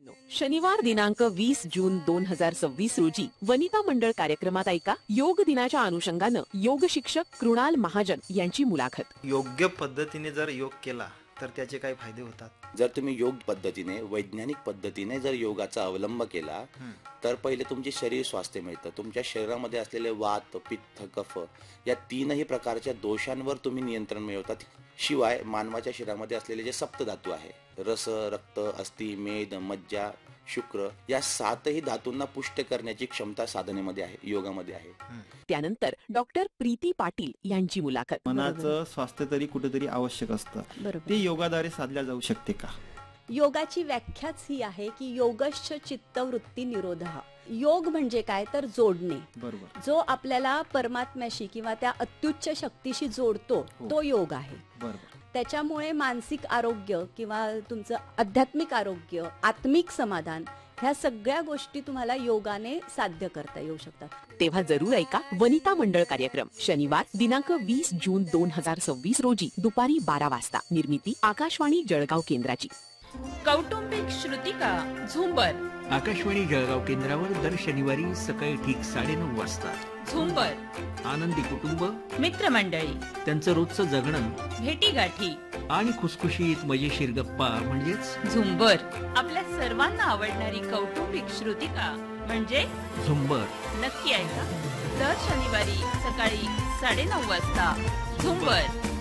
शनिवार दिनांक 20 जून 2026 रोजी वनिता मंडळ कार्यक्रमात ऐका योग दिनाच्या अनुषंगानं योग शिक्षक कृणाल महाजन यांची मुलाखत। योग्य पद्धतीने जर योग केला तर त्याचे काय फायदे होतात? जर तुम्ही योग पद्धतीने वैज्ञानिक पद्धतीने जर योगाचा अवलंब केला तर पहिले तुमचे शरीर स्वास्थ्य मिळतं। तुमच्या शरीरामध्ये असलेले वात, पित्त, कफ या तीनही प्रकारच्या दोषांवर तुम्ही नियंत्रण मिळवतात। शिवाय मानवाच्या शरीरामध्ये असलेले जे सप्तधातू आहे, रस, रक्त, अस्थि, मेद, मज्जा, शुक्र या सातही धातूंना पुष्ट करण्याची क्षमता साधनेमध्ये आहे, योगामध्ये आहे। त्यानंतर डॉक्टर प्रीती पाटील यांची मुलाखत। मनाचं स्वास्थ्य तरी कुठेतरी आवश्यक असतं, ते योगाद्वारे साधल्या जाऊ शकते का? योगाची व्याख्याच ही आहे की योगश्च चित्तवृत्ती निरोधः। योग म्हणजे काय तर जोडणे, बरोबर, जो आपल्याला परमात्म्याशी किंवा त्या अत्युच्च शक्तीशी जोडतो, तो योग आहे। बरोबर, त्याच्यामुळे मानसिक आरोग्य किंवा तुमचं आध्यात्मिक आरोग्य, आत्मिक समाधान ह्या सगळ्या गोष्टी तुम्हाला योगाने साध्य करता येऊ शकतात। तेव्हा जरूर ऐका वनिता मंडळ कार्यक्रम शनिवार दिनांक 20 जून 2026 रोजी दुपारी 12 वाजता। निर्मिती आकाशवाणी जळगाव केंद्राची। कौटुंबिक श्रुतिका झुंबर आकाशवाणी जळगाव केंद्रावर दर शनिवारी सकाळी ठीक 9:30 वाजता। झुंबर आनंदी कुटुंब, मित्रमंडळी, त्यांचं रोजचं जगणं, भेटीगाठी आणि खुसखुशीत मजेशीर गप्पा म्हणजेच झुंबर। आपल्या सर्वांना आवडणारी कौटुंबिक श्रुतिका म्हणजे झुंबर। नक्की ऐका दर शनिवारी सकाळी 9:30 वाजता। झुंबर।